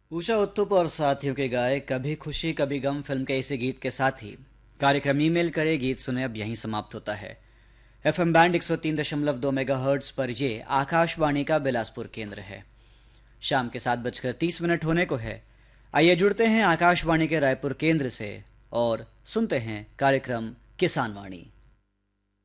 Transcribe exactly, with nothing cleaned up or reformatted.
उषा उत्तुप और साथियों के गाए कभी खुशी कभी गम फिल्म के इसी गीत के साथ ही कार्यक्रम ईमेल करे गीत सुने अब यहीं समाप्त होता है। एफएम बैंड एक सौ तीन दशमलव दो मेगाहर्ट्ज पर ये आकाशवाणी का बिलासपुर केंद्र है। शाम के सात बजकर तीस मिनट होने को है। आइए जुड़ते हैं आकाशवाणी के रायपुर केंद्र से और सुनते हैं कार्यक्रम किसान वाणी।